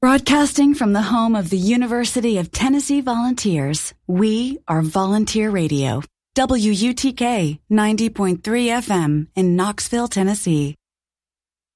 Broadcasting from the home of the University of Tennessee Volunteers, we are Volunteer Radio. WUTK 90.3 FM in Knoxville, Tennessee.